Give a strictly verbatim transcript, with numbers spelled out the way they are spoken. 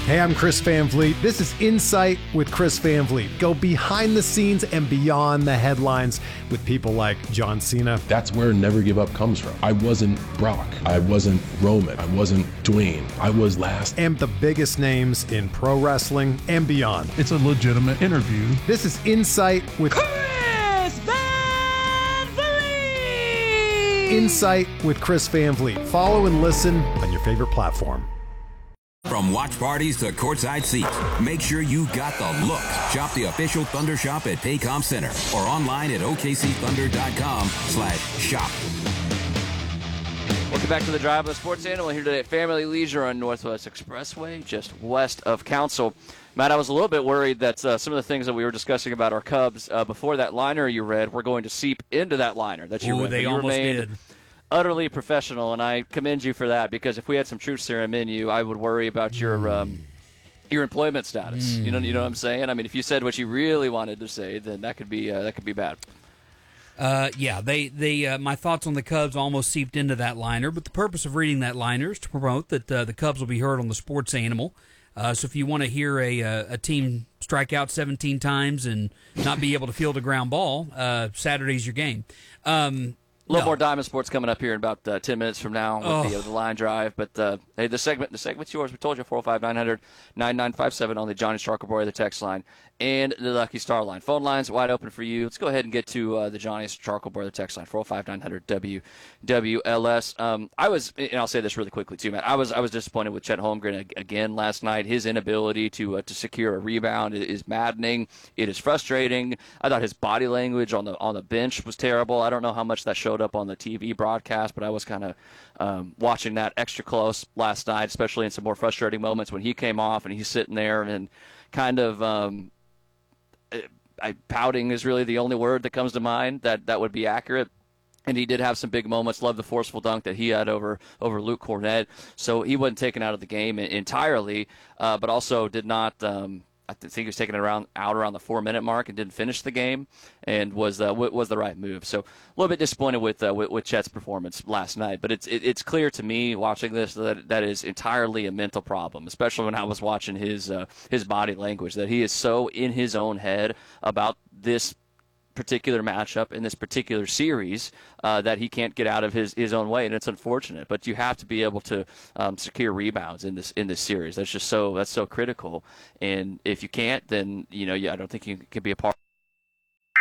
Hey, I'm Chris Van Vliet. This is Insight with Chris Van Vliet. Go behind the scenes and beyond the headlines with people like John Cena. That's where Never Give Up comes from. I wasn't Brock. I wasn't Roman. I wasn't Dwayne. I was last. And the biggest names in pro wrestling and beyond. It's a legitimate interview. This is Insight with Chris Van Vliet. Insight with Chris Van Vliet. Follow and listen on your favorite platform. From watch parties to courtside seats, make sure you got the look. Shop the official Thunder shop at Paycom Center or online at O K C Thunder dot com slash shop. Welcome back to the Drive of the Sports Animal here today at Family Leisure on Northwest Expressway, just west of Council. Matt, I was a little bit worried that uh, some of the things that we were discussing about our Cubs uh, before that liner you read were going to seep into that liner that you Ooh, read. they you almost remained did. Utterly professional, and I commend you for that, because if we had some truth serum in you, I would worry about your um, your employment status. Mm. You know, you know what I'm saying? I mean, if you said what you really wanted to say, then that could be uh, that could be bad. Uh, yeah, they they uh, my thoughts on the Cubs almost seeped into that liner, but the purpose of reading that liner is to promote that uh, the Cubs will be heard on the Sports Animal. Uh, so if you want to hear a a, a team strike out seventeen times and not be able to field a ground ball, uh, Saturday's your game. Um, A little No. more Diamond Sports coming up here in about uh, ten minutes from now with Oh. the, uh, the line drive. But uh, hey, the segment the segment's yours. We told you four oh five, nine hundred, nine nine five seven on the Johnny Starkleboy, the text line, and the Lucky Star line. Phone lines wide open for you. Let's go ahead and get to uh, the Johnny Starkleboy, the text line, four oh five, nine hundred, W W L S. Um, I was, and I'll say this really quickly too, Matt. I was I was disappointed with Chet Holmgren ag- again last night. His inability to uh, to secure a rebound is, is maddening. It is frustrating. I thought his body language on the on the bench was terrible. I don't know how much that showed up on the T V broadcast, but I was kind of um, watching that extra close last night, especially in some more frustrating moments when he came off and he's sitting there and kind of um, I, pouting is really the only word that comes to mind that, that would be accurate. And he did have some big moments. Love the forceful dunk that he had over over Luke Cornett. So he wasn't taken out of the game entirely, uh, but also did not. Um, I think he was taken around out around the four minute mark and didn't finish the game, and was uh, w- was the right move. So a little bit disappointed with uh, with, with Chet's performance last night. But it's it, it's clear to me watching this that that is entirely a mental problem, especially when I was watching his uh, his body language. That he is so in his own head about this particular matchup in this particular series uh, that he can't get out of his, his own way, and it's unfortunate. But you have to be able to um, secure rebounds in this in this series. That's just so that's so critical. And if you can't, then you know yeah, I don't think you can be a part